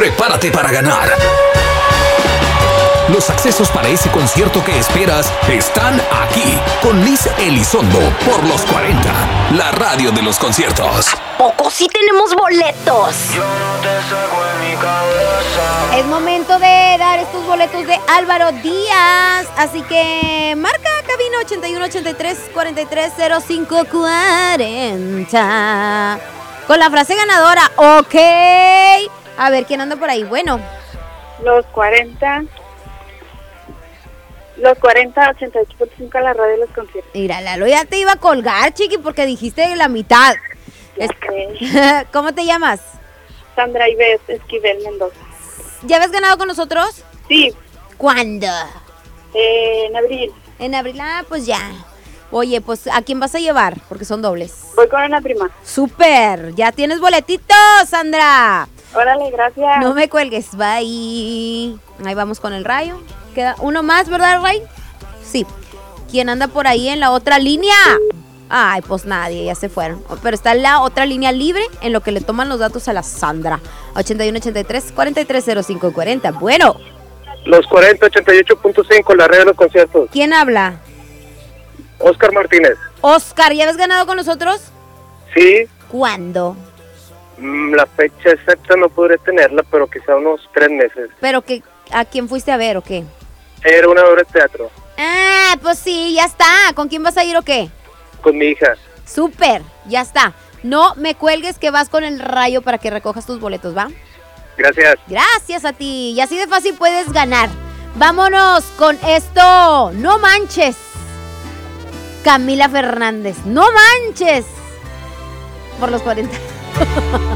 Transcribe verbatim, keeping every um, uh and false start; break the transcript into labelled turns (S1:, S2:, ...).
S1: prepárate para ganar. Los accesos para ese concierto que esperas están aquí, con Liz Elizondo por los cuarenta, la radio de los conciertos.
S2: ¿Poco sí tenemos boletos?
S3: Es momento de dar estos boletos de Álvaro Díaz, así que marca cabina ochenta y uno, ochenta y tres, cuarenta y tres, cero cinco, cuarenta con la frase ganadora, ok. A ver, ¿quién anda por ahí? Bueno.
S4: Los cuarenta... Los cuarenta, ochenta y ocho punto cinco a la radio de los conciertos.
S3: Mira, Lalo ya te iba a colgar, chiqui, porque dijiste la mitad.
S4: Ya
S3: Es...
S4: sé.
S3: ¿Cómo te llamas?
S4: Sandra Ives Esquivel Mendoza.
S3: ¿Ya habías ganado con nosotros?
S4: Sí.
S3: ¿Cuándo?
S4: Eh, en abril.
S3: En abril, ah, pues ya. Oye, pues, ¿a quién vas a llevar? Porque son dobles.
S4: Voy con una prima.
S3: ¡Súper! ¡Ya tienes boletitos, Sandra!
S4: Órale, gracias.
S3: No me cuelgues, bye. Ahí vamos con el rayo. Queda uno más, ¿verdad, Ray? Sí. ¿Quién anda por ahí en la otra línea? Ay, pues nadie, ya se fueron. Pero está la otra línea libre en lo que le toman los datos a la Sandra. ochenta y uno, ochenta y tres, cuarenta y tres, cero cinco, cuarenta. Bueno.
S5: Los cuarenta, ochenta y ocho punto cinco, la red de los conciertos.
S3: ¿Quién habla?
S5: Oscar Martínez.
S3: Oscar, ¿ya habías ganado con nosotros?
S5: Sí.
S3: ¿Cuándo?
S5: Mm, la fecha exacta no podré tenerla, pero quizá unos tres meses.
S3: ¿Pero que a quién fuiste a ver o qué?
S5: Era una obra de teatro.
S3: Ah, pues sí, ya está. ¿Con quién vas a ir o qué?
S5: Con mi hija.
S3: Súper, ya está. No me cuelgues que vas con el rayo para que recojas tus boletos, ¿va?
S5: Gracias.
S3: Gracias a ti. Y así de fácil puedes ganar. Vámonos con esto. No manches. Camila Fernández. No manches. Por los cuarenta.